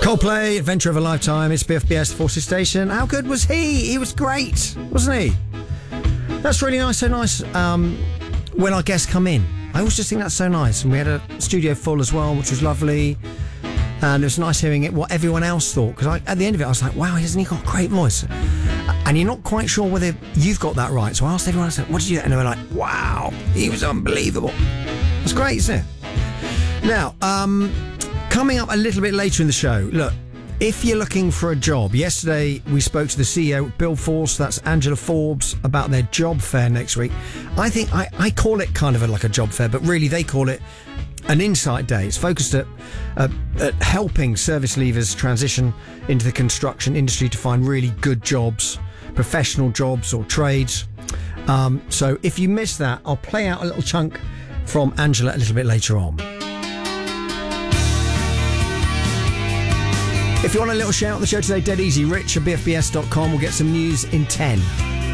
Coldplay, Adventure of a Lifetime. It's BFBS Forces Station. How good was he? He was great, wasn't he? That's really nice. So nice when our guests come in. I always just think that's so nice. And we had a studio full as well, which was lovely. And it was nice hearing what everyone else thought. Because at the end of it, I was like, wow, hasn't he got a great voice? And you're not quite sure whether you've got that right. So I asked everyone, I said, what did you think? And they were like, wow, he was unbelievable. It's great, isn't it? Now, coming up a little bit later in the show, look, if you're looking for a job, yesterday we spoke to the CEO, Bill Force, that's Angela Forbes, about their job fair next week. I think I call it kind of like a job fair, but really they call it an insight day. It's focused at helping service leavers transition into the construction industry to find really good jobs, professional jobs or trades. So if you missed that, I'll play out a little chunk from Angela a little bit later on. If you want a little shout out the show today, dead easy, rich at bfbs.com. We'll get some news in 10.